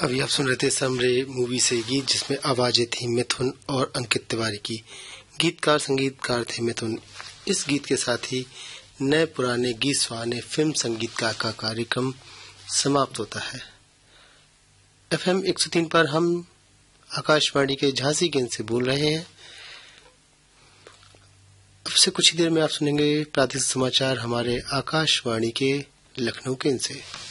अभी आप सुन रहे थे समरे मूवी से गीत जिसमें आवाजें थी मिथुन और अंकित तिवारी की। गीतकार संगीतकार थे मिथुन। इस गीत के साथ ही नए पुराने गीत सुहाने फिल्म संगीतकार का कार्यक्रम समाप्त होता है। FM 103 पर हम आकाशवाणी के झांसी केंद्र से बोल रहे हैं। अब से कुछ ही देर में आप सुनेंगे प्रादेशिक समाचार हमारे आकाशवाणी के लखनऊ केंद्र से।